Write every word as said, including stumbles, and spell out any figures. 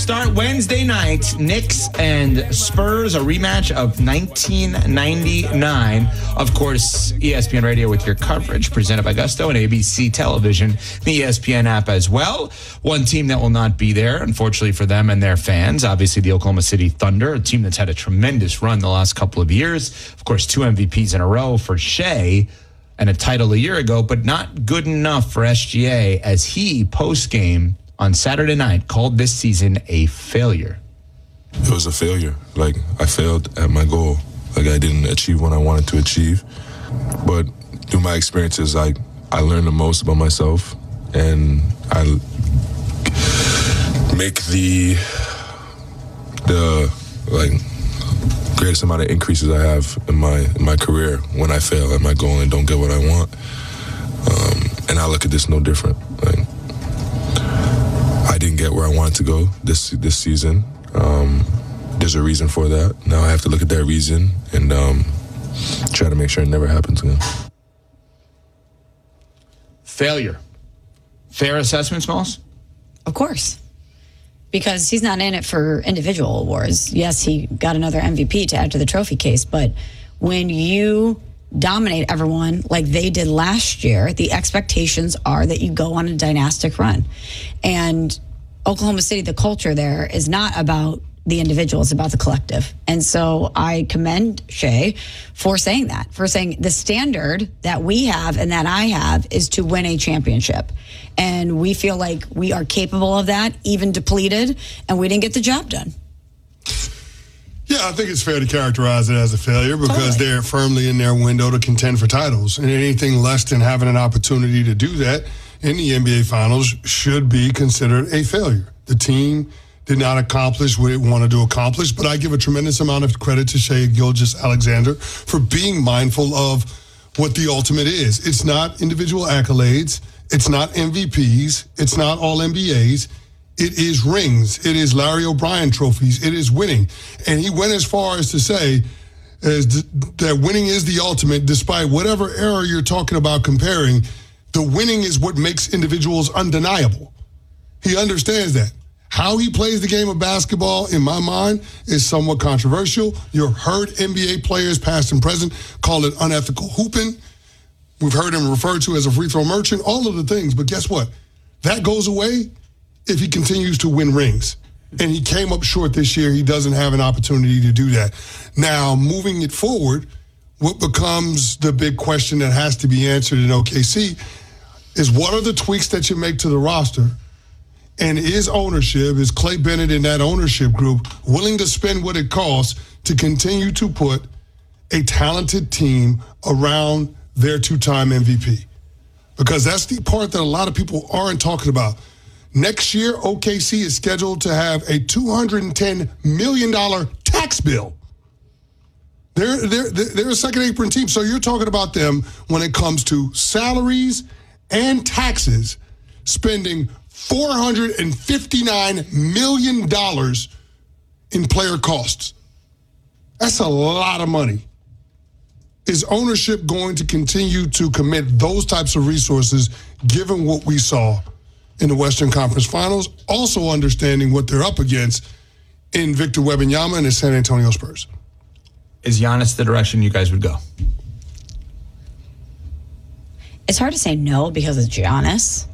start Wednesday night. Knicks and Spurs, a rematch of nineteen ninety-nine. Of course, E S P N Radio with your coverage, presented by Gusto and A B C Television, the E S P N app as well. One team that will not be there, unfortunately for them and their fans, obviously the Oklahoma City Thunder, a team that's had a tremendous run the last couple of years. Of course, two M V Ps in a row for Shea and a title a year ago, but not good enough for S G A as he, post-game on Saturday night, called this season a failure. It was a failure. Like, I failed at my goal. Like, I didn't achieve what I wanted to achieve. But through my experiences, I, I learned the most about myself, and I make the, the like, greatest amount of increases I have in my in my career when I fail at my goal and don't get what I want. Um, and I look at this no different. Like, I didn't get where I wanted to go this this season. Um, there's a reason for that. Now I have to look at that reason and um, try to make sure it never happens again. Failure. Fair assessment, Smalls? Of course. Because he's not in it for individual awards. Yes, he got another M V P to add to the trophy case, but when you dominate everyone like they did last year, the expectations are that you go on a dynastic run. And Oklahoma City, the culture there is not about the individual, it's about the collective. And so I commend Shea for saying that, for saying the standard that we have and that I have is to win a championship. And we feel like we are capable of that, even depleted, and we didn't get the job done. Yeah, I think it's fair to characterize it as a failure because Totally. they're firmly in their window to contend for titles. And anything less than having an opportunity to do that in the N B A Finals should be considered a failure. The team did not accomplish what it wanted to accomplish, but I give a tremendous amount of credit to Shea Gilgeous-Alexander for being mindful of what the ultimate is. It's not individual accolades. It's not M V Ps. It's not all N B As. It is rings. It is Larry O'Brien trophies. It is winning. And he went as far as to say as th- that winning is the ultimate, despite whatever era you're talking about comparing. The winning is what makes individuals undeniable. He understands that. How he plays the game of basketball, in my mind, is somewhat controversial. You've heard N B A players, past and present, call it unethical hooping. We've heard him referred to as a free throw merchant, all of the things. But guess what? That goes away if he continues to win rings. And he came up short this year. He doesn't have an opportunity to do that. Now, moving it forward, what becomes the big question that has to be answered in O K C is what are the tweaks that you make to the roster? And is ownership, is Clay Bennett in that ownership group willing to spend what it costs to continue to put a talented team around their two-time M V P? Because that's the part that a lot of people aren't talking about. Next year, O K C is scheduled to have a two hundred ten million dollars tax bill. They're, they're, they're a second apron team, so you're talking about them when it comes to salaries and taxes, spending four hundred fifty-nine million dollars in player costs. That's a lot of money. Is ownership going to continue to commit those types of resources given what we saw in the Western Conference Finals, also understanding what they're up against in Victor Wembanyama and the San Antonio Spurs? Is Giannis the direction you guys would go? It's hard to say no because it's Giannis.